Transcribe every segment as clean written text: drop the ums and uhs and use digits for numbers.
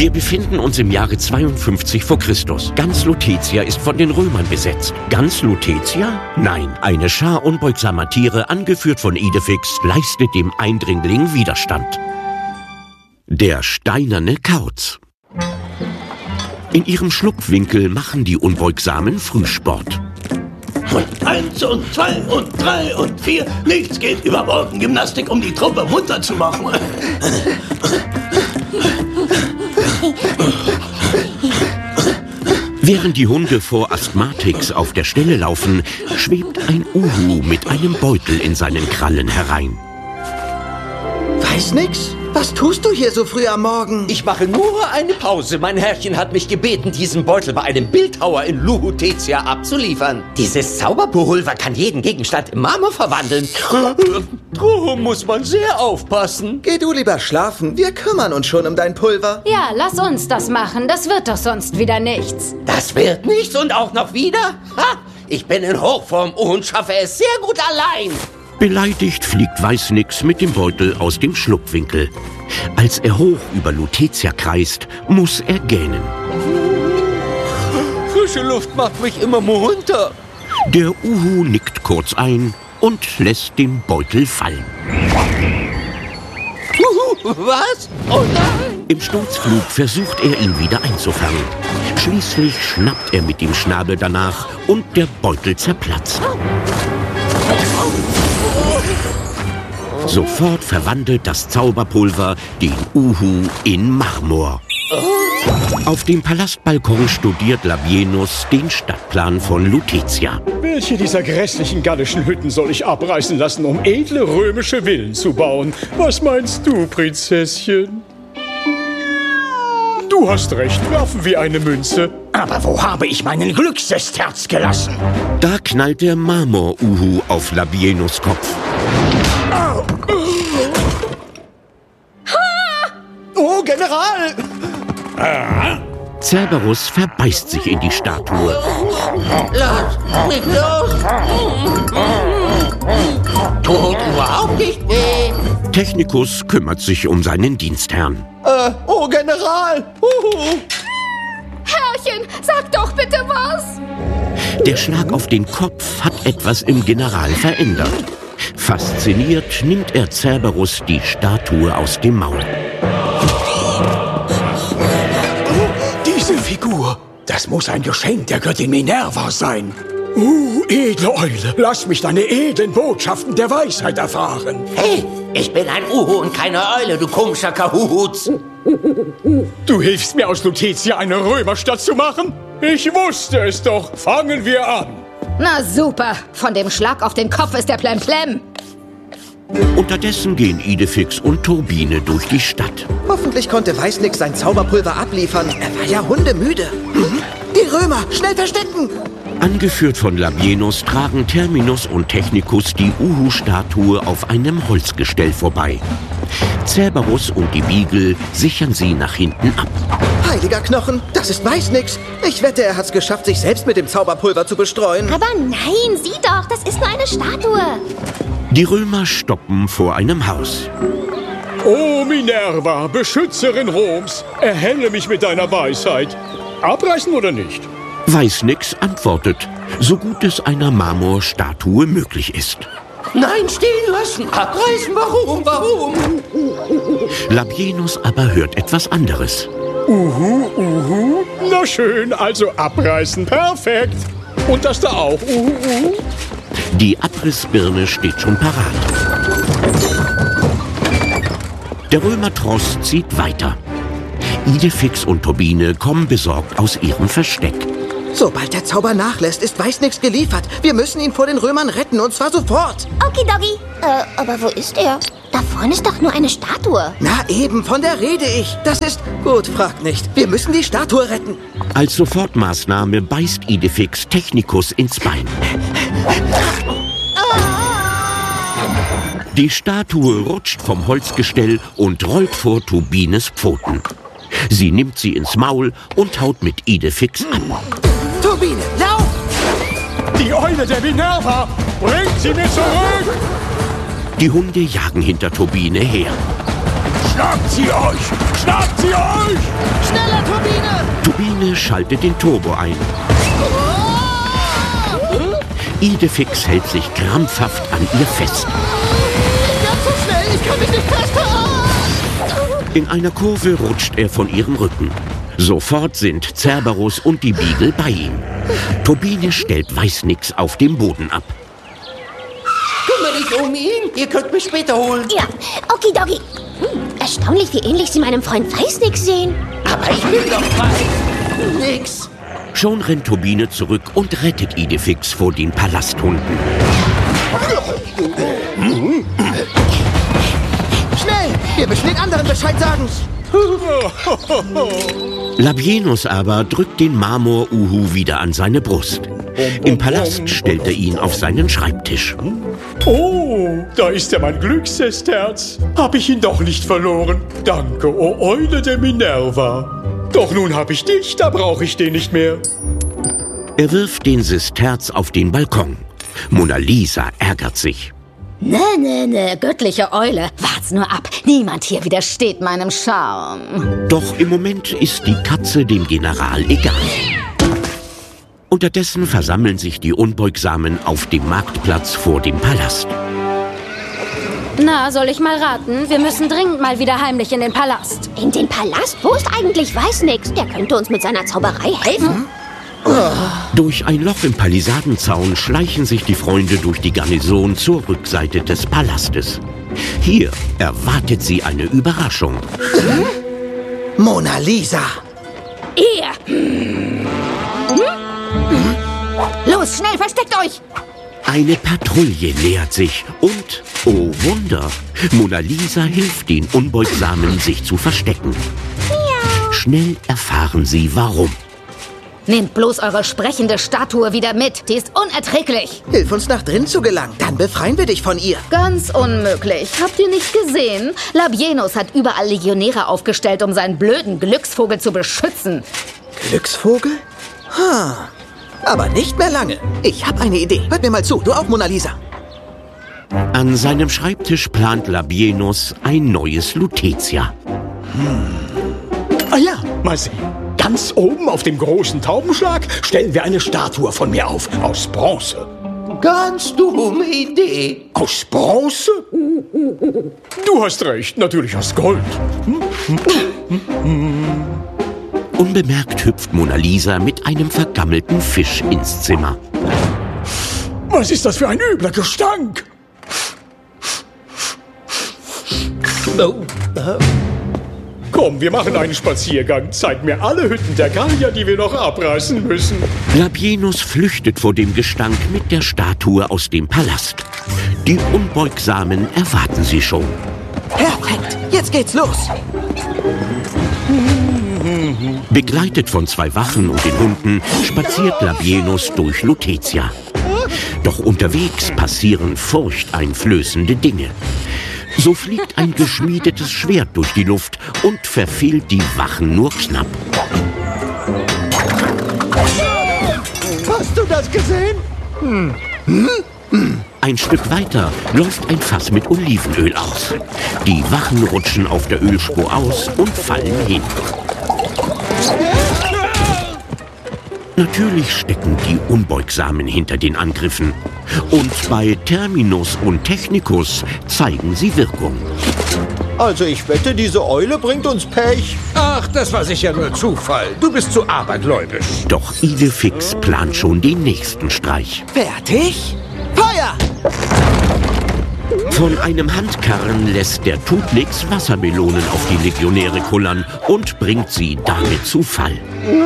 Wir befinden uns im Jahre 52 vor Christus. Ganz Lutetia ist von den Römern besetzt. Ganz Lutetia? Nein, eine Schar unbeugsamer Tiere, angeführt von Idefix, leistet dem Eindringling Widerstand. Der steinerne Kauz. In ihrem Schlupfwinkel machen die Unbeugsamen Frühsport. Und 1 und 2 und 3 und 4. Nichts geht über Morgengymnastik, um die Truppe munter zu machen. Während die Hunde vor Asthmatix auf der Stelle laufen, schwebt ein Uhu mit einem Beutel in seinen Krallen herein. Weiß nix? Was tust du hier so früh am Morgen? Ich mache nur eine Pause. Mein Herrchen hat mich gebeten, diesen Beutel bei einem Bildhauer in Lutetia abzuliefern. Dieses Zauberpulver kann jeden Gegenstand in Marmor verwandeln. Drum muss man sehr aufpassen. Geh du lieber schlafen. Wir kümmern uns schon um dein Pulver. Ja, lass uns das machen. Das wird doch sonst wieder nichts. Das wird nichts und auch noch wieder? Ha! Ich bin in Hochform und schaffe es sehr gut allein. Beleidigt fliegt Weißnix mit dem Beutel aus dem Schlupfwinkel. Als er hoch über Lutetia kreist, muss er gähnen. Frische Luft macht mich immer munter. Der Uhu nickt kurz ein und lässt den Beutel fallen. Was? Oh nein! Im Sturzflug versucht er ihn wieder einzufangen. Schließlich schnappt er mit dem Schnabel danach und der Beutel zerplatzt. Sofort verwandelt das Zauberpulver den Uhu in Marmor. Auf dem Palastbalkon studiert Labienus den Stadtplan von Lutetia. Welche dieser grässlichen gallischen Hütten soll ich abreißen lassen, um edle römische Villen zu bauen? Was meinst du, Prinzesschen? Du hast recht, werfen wir eine Münze. Aber wo habe ich meinen Glücksesterz gelassen? Da knallt der Marmor-Uhu auf Labienus Kopf. Oh, General! Cerberus verbeißt sich in die Statue. Lass mich los! Tut überhaupt nicht weh. Technicus kümmert sich um seinen Dienstherrn. Oh, General! Herrchen, sag doch bitte was. Der Schlag auf den Kopf hat etwas im General verändert. Fasziniert nimmt er Cerberus die Statue aus dem Maul. Diese Figur, das muss ein Geschenk der Göttin Minerva sein. Edle Eule, lass mich deine edlen Botschaften der Weisheit erfahren. Hey, ich bin ein Uhu und keine Eule, du komischer Kahutz. Du hilfst mir aus Lutetia eine Römerstadt zu machen? Ich wusste es doch. Fangen wir an. Na super, von dem Schlag auf den Kopf ist der Plemplem. Unterdessen gehen Idefix und Turbine durch die Stadt. Hoffentlich konnte Weißnix sein Zauberpulver abliefern. Er war ja hundemüde. Die Römer, schnell verstecken! Angeführt von Labienus tragen Terminus und Technicus die Uhu-Statue auf einem Holzgestell vorbei. Cerberus und die Beagle sichern sie nach hinten ab. Heiliger Knochen, das ist Weißnix. Ich wette, er hat's geschafft, sich selbst mit dem Zauberpulver zu bestreuen. Aber nein, sieh doch, das ist nur eine Statue. Die Römer stoppen vor einem Haus. Oh, Minerva, Beschützerin Roms, erhelle mich mit deiner Weisheit. Abreißen oder nicht? Weißnix antwortet, so gut es einer Marmorstatue möglich ist. Nein, stehen lassen, abreißen, warum? Labienus aber hört etwas anderes. Uhu. Na schön, also abreißen, perfekt. Und das da auch, uhu. Die Abrissbirne steht schon parat. Der Römertross zieht weiter. Idefix und Turbine kommen besorgt aus ihrem Versteck. Sobald der Zauber nachlässt, ist Weißnix geliefert. Wir müssen ihn vor den Römern retten, und zwar sofort. Okidoki. Aber wo ist er? Da vorne ist doch nur eine Statue. Na eben, von der rede ich. Das ist... Gut, fragt nicht. Wir müssen die Statue retten. Als Sofortmaßnahme beißt Idefix Technicus ins Bein. Die Statue rutscht vom Holzgestell und rollt vor Turbines Pfoten. Sie nimmt sie ins Maul und haut mit Idefix ab. Turbine, lauf! Die Eule der Minerva, bringt sie mir zurück! Die Hunde jagen hinter Turbine her. Schnappt sie euch! Schnappt sie euch! Schneller, Turbine! Turbine schaltet den Turbo ein. Idefix hält sich krampfhaft an ihr fest. Ganz so schnell, ich kann mich nicht festhalten! In einer Kurve rutscht er von ihrem Rücken. Sofort sind Cerberus und die Beagle bei ihm. Turbine stellt Weißnix auf dem Boden ab. Kümmere dich um ihn. Ihr könnt mich später holen. Ja, okidoki. Erstaunlich, wie ähnlich Sie meinem Freund Weißnix sehen. Aber ich will doch frei. Nix. Schon rennt Turbine zurück und rettet Idefix vor den Palasthunden. Schnell! Wir müssen den anderen Bescheid sagen. Labienus aber drückt den Marmor-Uhu wieder an seine Brust. Im Palast stellt er ihn auf seinen Schreibtisch. Oh, da ist ja mein Glückssesterz. Hab ich ihn doch nicht verloren. Danke, o Eule der Minerva. Doch nun hab ich dich, da brauche ich den nicht mehr. Er wirft den Sesterz auf den Balkon. Mona Lisa ärgert sich. Ne, göttliche Eule. Wart's nur ab. Niemand hier widersteht meinem Charme. Doch im Moment ist die Katze dem General egal. Unterdessen versammeln sich die Unbeugsamen auf dem Marktplatz vor dem Palast. Na, soll ich mal raten? Wir müssen dringend mal wieder heimlich in den Palast. In den Palast? Wo ist eigentlich Weißnix? Der könnte uns mit seiner Zauberei helfen. Durch ein Loch im Palisadenzaun schleichen sich die Freunde durch die Garnison zur Rückseite des Palastes. Hier erwartet sie eine Überraschung. Mona Lisa! Ihr! Los, schnell, versteckt euch! Eine Patrouille nähert sich und, oh Wunder, Mona Lisa hilft den Unbeugsamen, sich zu verstecken. Schnell erfahren sie, warum. Nehmt bloß eure sprechende Statue wieder mit. Die ist unerträglich. Hilf uns nach drin zu gelangen, dann befreien wir dich von ihr. Ganz unmöglich. Habt ihr nicht gesehen? Labienus hat überall Legionäre aufgestellt, um seinen blöden Glücksvogel zu beschützen. Glücksvogel? Aber nicht mehr lange. Ich habe eine Idee. Hört mir mal zu, du auch, Mona Lisa. An seinem Schreibtisch plant Labienus ein neues Lutetia. Ah ja, mal sehen. Ganz oben auf dem großen Taubenschlag stellen wir eine Statue von mir auf. Aus Bronze. Ganz dumme Idee. Aus Bronze? Du hast recht, natürlich aus Gold. Unbemerkt hüpft Mona Lisa mit einem vergammelten Fisch ins Zimmer. Was ist das für ein übler Gestank? Komm, wir machen einen Spaziergang. Zeig mir alle Hütten der Gallier, die wir noch abreißen müssen. Labienus flüchtet vor dem Gestank mit der Statue aus dem Palast. Die Unbeugsamen erwarten sie schon. Perfekt, jetzt geht's los. Begleitet von 2 Wachen und den Hunden spaziert Labienus durch Lutetia. Doch unterwegs passieren furchteinflößende Dinge. So fliegt ein geschmiedetes Schwert durch die Luft und verfehlt die Wachen nur knapp. Hast du das gesehen? Ein Stück weiter läuft ein Fass mit Olivenöl aus. Die Wachen rutschen auf der Ölspur aus und fallen hin. Natürlich stecken die Unbeugsamen hinter den Angriffen. Und bei Terminus und Technicus zeigen sie Wirkung. Also ich wette, diese Eule bringt uns Pech. Ach, das war sicher nur Zufall. Du bist zu abergläubisch. Doch Idefix plant schon den nächsten Streich. Fertig? Feuer! Von einem Handkarren lässt der Tutnix Wassermelonen auf die Legionäre kullern und bringt sie damit zu Fall.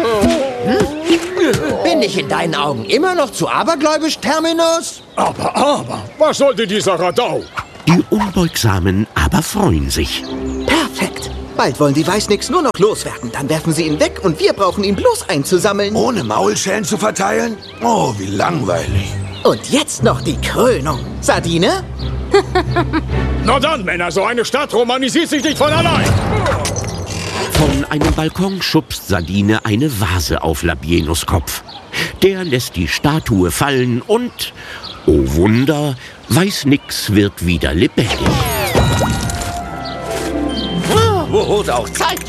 Bin ich in deinen Augen immer noch zu abergläubisch, Terminus? Aber, was sollte dieser Radau? Die Unbeugsamen aber freuen sich. Perfekt. Bald wollen die Weißnix nur noch loswerden. Dann werfen sie ihn weg und wir brauchen ihn bloß einzusammeln. Ohne Maulschellen zu verteilen? Oh, wie langweilig. Und jetzt noch die Krönung. Sardine? Na dann, Männer, so eine Stadt romanisiert sich nicht von allein. Von einem Balkon schubst Sardine eine Vase auf Labienus Kopf. Der lässt die Statue fallen und, oh Wunder, Weißnix wird wieder lebendig. Wurde auch Zeit.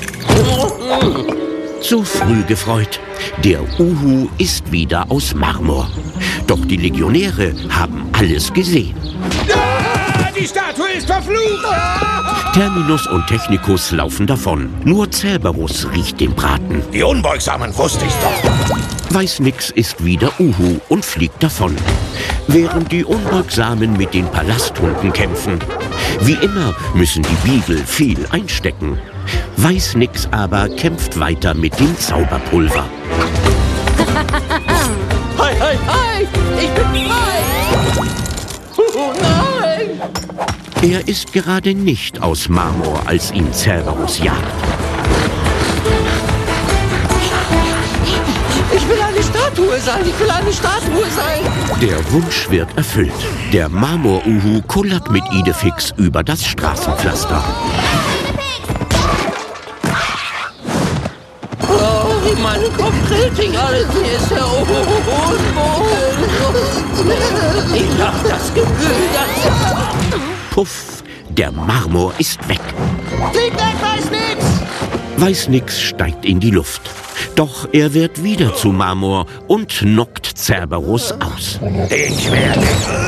Zu früh gefreut. Der Uhu ist wieder aus Marmor. Doch die Legionäre haben alles gesehen. Die Statue ist verflucht! Terminus und Technicus laufen davon. Nur Cerberus riecht den Braten. Die Unbeugsamen wusste ich's doch. Weißnix ist wieder Uhu und fliegt davon. Während die Unbeugsamen mit den Palasthunden kämpfen. Wie immer müssen die Beagle viel einstecken. Weißnix aber kämpft weiter mit dem Zauberpulver. Hi, hi, hi! Ich bin frei! Oh nein! Er ist gerade nicht aus Marmor, als ihn Cerberus jagt. Ich will eine Statue sein! Ich will eine Statue sein! Der Wunsch wird erfüllt. Der Marmor-Uhu kullert mit Idefix über das Straßenpflaster. Oh, meinen Kopf drillt sich alles. Hier ist der Unwohl. Ich hab das Gefühl, dass... Puff, der Marmor ist weg. Flieg weg, Weißnix! Weißnix steigt in die Luft. Doch er wird wieder zu Marmor und knockt Cerberus aus. Ich werde...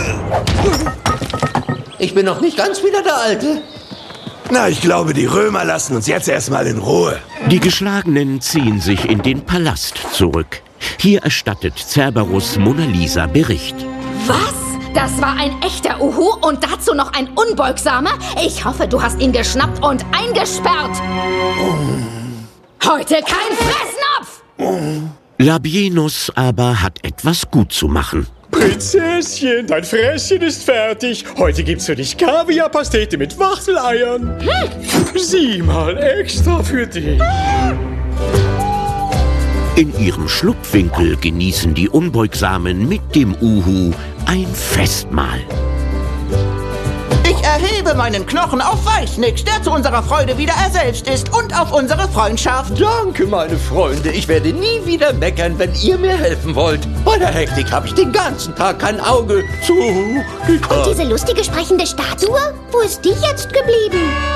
Ich bin noch nicht ganz wieder der Alte. Na, ich glaube, die Römer lassen uns jetzt erstmal in Ruhe. Die Geschlagenen ziehen sich in den Palast zurück. Hier erstattet Cerberus Mona Lisa Bericht. Was? Das war ein echter Uhu und dazu noch ein Unbeugsamer? Ich hoffe, du hast ihn geschnappt und eingesperrt. Heute kein Fressnapf! Labienus aber hat etwas gut zu machen. Prinzesschen, dein Fresschen ist fertig. Heute gibt's für dich Kaviarpastete mit Wachteleiern. Sieh mal, extra für dich. In ihrem Schlupfwinkel genießen die Unbeugsamen mit dem Uhu ein Festmahl. Ich erhebe meinen Knochen auf Weißnix, der zu unserer Freude wieder er selbst ist und auf unsere Freundschaft. Danke, meine Freunde. Ich werde nie wieder meckern, wenn ihr mir helfen wollt. Bei der Hektik habe ich den ganzen Tag kein Auge zu. Und diese lustige sprechende Statue? Wo ist die jetzt geblieben?